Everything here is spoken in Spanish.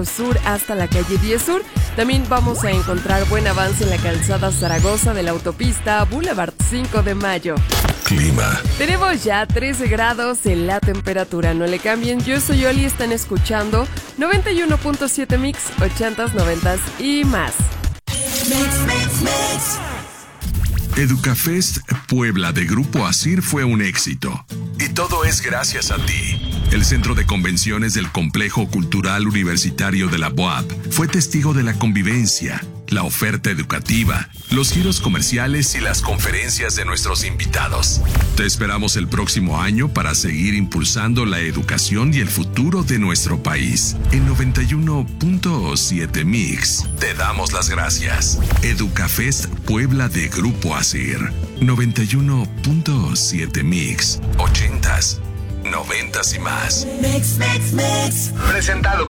Sur hasta la calle 10 Sur. También vamos a encontrar buen avance en la calzada Zaragoza de la autopista Boulevard 5 de Mayo. Clima. Tenemos ya 13 grados en la temperatura. No le cambien, yo soy Oli, están escuchando 91.7 Mix, 80s, 90s y más. Educafest Puebla de Grupo Asir fue un éxito. Y todo es gracias a ti. El Centro de Convenciones del Complejo Cultural Universitario de la UAP fue testigo de la convivencia, la oferta educativa, los giros comerciales y las conferencias de nuestros invitados. Te esperamos el próximo año para seguir impulsando la educación y el futuro de nuestro país. En 91.7 Mix, te damos las gracias. Educafest Puebla de Grupo Asir. 91.7 Mix. 80s, 90s y más. Presentado